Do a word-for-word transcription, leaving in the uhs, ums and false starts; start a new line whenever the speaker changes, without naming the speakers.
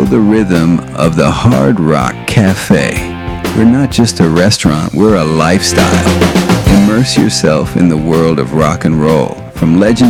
Feel the rhythm of the Hard Rock Cafe. We're not just a restaurant, we're a lifestyle. Immerse yourself in the world of rock and roll. From legend